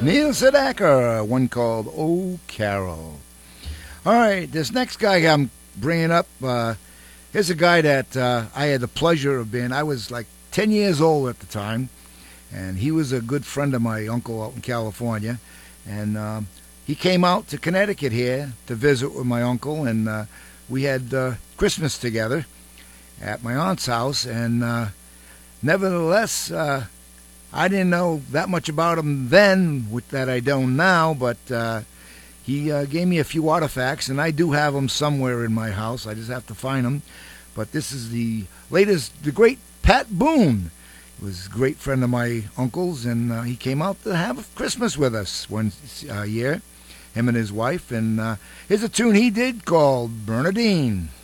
Neil Sedaka, one called Oh Carol. All right, this next guy I'm bringing up, here's a guy that I had the pleasure of being. I was like 10 years old at the time, and he was a good friend of my uncle out in California. And he came out to Connecticut here to visit with my uncle, and we had Christmas together at my aunt's house. And nevertheless, I didn't know that much about him then that I don't now, but he gave me a few artifacts, and I do have them somewhere in my house. I just have to find them. But this is the latest, the great Pat Boone. He was a great friend of my uncle's, and he came out to have Christmas with us one year, him and his wife. And here's a tune he did called Bernadine.